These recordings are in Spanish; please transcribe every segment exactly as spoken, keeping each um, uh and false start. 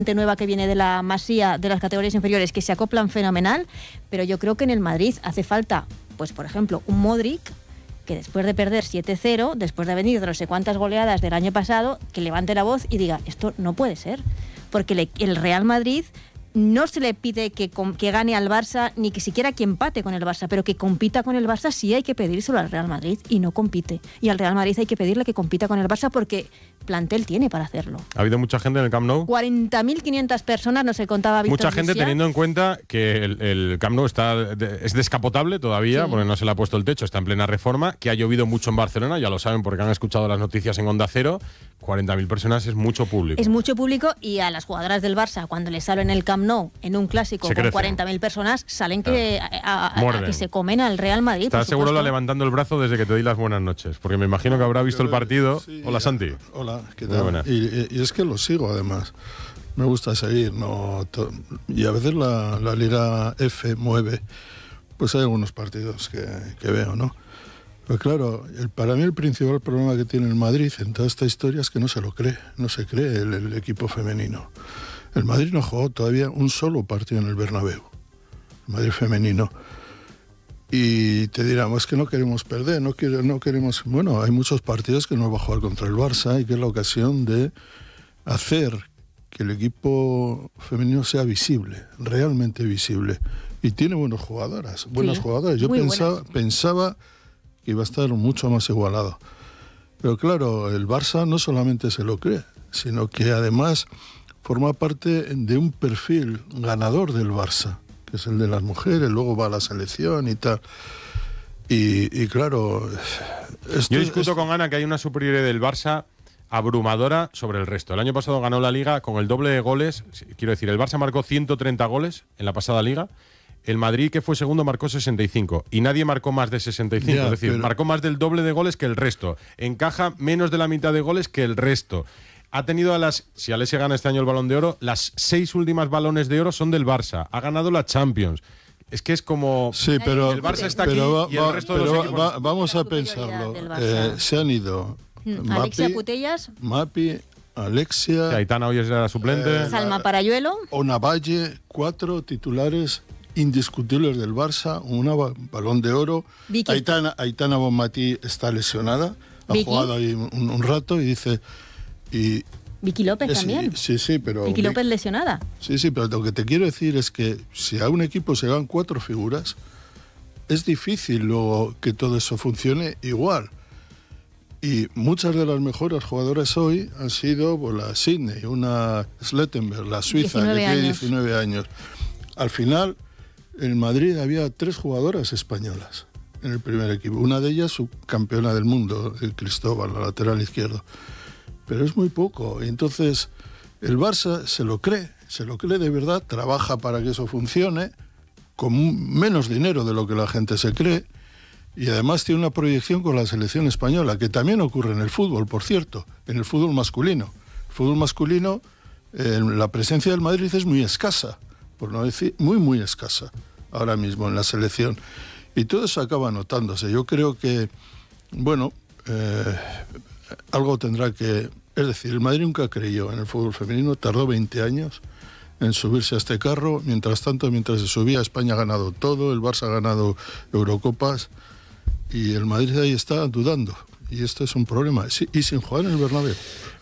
nueva que viene de la Masía, de las categorías inferiores, que se acoplan fenomenal, pero yo creo que en el Madrid hace falta, pues por ejemplo, un Modric que después de perder siete cero, después de venir de no sé cuántas goleadas del año pasado, que levante la voz y diga, esto no puede ser, porque le, el Real Madrid no se le pide que, que gane al Barça, ni que siquiera que empate con el Barça, pero que compita con el Barça sí hay que pedírselo al Real Madrid, y no compite. Y al Real Madrid hay que pedirle que compita con el Barça porque plantel tiene para hacerlo. ¿Ha habido mucha gente en el Camp Nou? cuarenta mil quinientas personas, no se contaba Víctor Mucha gente Lucia. Teniendo en cuenta que el, el Camp Nou está de, es descapotable todavía, sí, porque no se le ha puesto el techo, está en plena reforma, que ha llovido mucho en Barcelona, ya lo saben porque han escuchado las noticias en Onda Cero. cuarenta mil personas es mucho público. Es mucho público, y a las jugadoras del Barça, cuando les salen el Camp Nou en un clásico se con crece. cuarenta mil personas, salen que, a, a, a, a que se comen al Real Madrid. Estás seguro levantando el brazo desde que te di las buenas noches, porque me imagino que habrá visto el partido. Sí, hola, Santi. Hola, ¿qué tal? Y, y es que lo sigo, además. Me gusta seguir, ¿no? Y a veces la, la Liga F mueve, pues hay algunos partidos que, que veo, ¿no? Pero claro, el, para mí el principal problema que tiene el Madrid en toda esta historia es que no se lo cree, no se cree el, el equipo femenino. El Madrid no jugó todavía un solo partido en el Bernabéu, el Madrid femenino. Y te dirán, es que no queremos perder, no, quiere, no queremos... Bueno, hay muchos partidos que no va a jugar contra el Barça y que es la ocasión de hacer que el equipo femenino sea visible, realmente visible. Y tiene buenas jugadoras, buenas sí, jugadoras. Yo pensaba, pensaba que iba a estar mucho más igualado. Pero claro, el Barça no solamente se lo cree, sino que además forma parte de un perfil ganador del Barça, que es el de las mujeres, luego va a la selección y tal. Y, y claro... Esto, Yo discuto esto... con Ana que hay una superioridad del Barça abrumadora sobre el resto. El año pasado ganó la Liga con el doble de goles. Quiero decir, el Barça marcó ciento treinta goles en la pasada Liga. El Madrid, que fue segundo, marcó sesenta y cinco. Y nadie marcó más de sesenta y cinco. Ya, es decir, pero... marcó más del doble de goles que el resto. Encaja menos de la mitad de goles que el resto. Ha tenido a las, si Alessia gana este año el Balón de Oro, las seis últimas balones de oro son del Barça. Ha ganado la Champions. Es que es como... Sí, pero... El Barça está aquí va, y el resto pero de los equipos... Va, vamos a pensarlo. Eh, se han ido... Mm, Alexia Mapi, Putellas. Mapi, Alexia... Sí, Aitana hoy es la suplente. Eh, Salma Parayuelo. Onavalle, cuatro titulares indiscutibles del Barça, una Balón de Oro. Vicky. Aitana, Aitana Bonmatí está lesionada. Ha Vicky. jugado ahí un, un rato y dice... Y, Vicky López es, también. Sí, sí, pero... Vicky López lesionada. Sí, sí, pero lo que te quiero decir es que si a un equipo se dan cuatro figuras, es difícil luego que todo eso funcione igual. Y muchas de las mejores jugadoras hoy han sido pues, la Sydney, una Slettenberg, la suiza, que tiene diecinueve años. Al final, en Madrid había tres jugadoras españolas en el primer equipo. Una de ellas, subcampeona del mundo, Cristóbal, la lateral izquierdo. Pero es muy poco. Entonces, el Barça se lo cree, se lo cree de verdad, trabaja para que eso funcione, con menos dinero de lo que la gente se cree, y además tiene una proyección con la selección española, que también ocurre en el fútbol, por cierto, en el fútbol masculino. El fútbol masculino, eh, la presencia del Madrid es muy escasa, por no decir muy, muy escasa, ahora mismo en la selección. Y todo eso acaba notándose. Yo creo que, bueno, eh, algo tendrá que... Es decir, el Madrid nunca creyó en el fútbol femenino, tardó veinte años en subirse a este carro. Mientras tanto, mientras se subía, España ha ganado todo, el Barça ha ganado Eurocopas y el Madrid ahí está dudando. Y esto es un problema. Y sin jugar en el Bernabéu.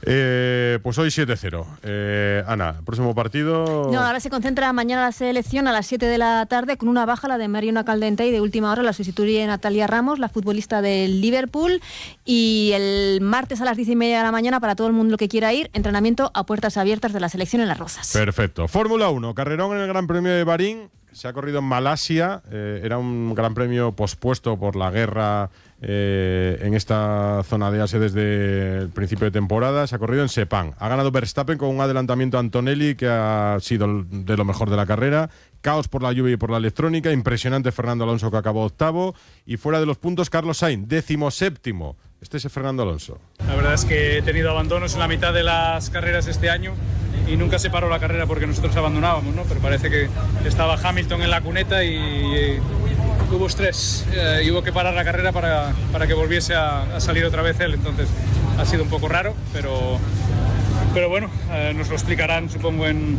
Eh, pues hoy siete cero. Eh, Ana, próximo partido... No, ahora se concentra mañana la selección a las siete de la tarde con una baja, la de Mariona Caldentey, y de última hora la sustituye Natalia Ramos, la futbolista del Liverpool. Y el martes a las diez y media de la mañana, para todo el mundo que quiera ir, entrenamiento a puertas abiertas de la selección en Las Rozas. Perfecto. Fórmula uno, carrerón en el Gran Premio de Bahrín. Se ha corrido en Malasia. Eh, era un gran premio pospuesto por la guerra eh, en esta zona de Asia desde el principio de temporada. Se ha corrido en Sepang. Ha ganado Verstappen con un adelantamiento a Antonelli que ha sido de lo mejor de la carrera. Caos por la lluvia y por la electrónica. Impresionante Fernando Alonso, que acabó octavo. Y fuera de los puntos, Carlos Sainz, décimo séptimo. Este es Fernando Alonso. La verdad es que he tenido abandonos en la mitad de las carreras este año y nunca se paró la carrera porque nosotros abandonábamos, ¿no? Pero parece que estaba Hamilton en la cuneta y, y hubo estrés eh, y hubo que parar la carrera para, para que volviese a, a salir otra vez él. Entonces ha sido un poco raro, pero pero bueno, eh, nos lo explicarán, supongo, en,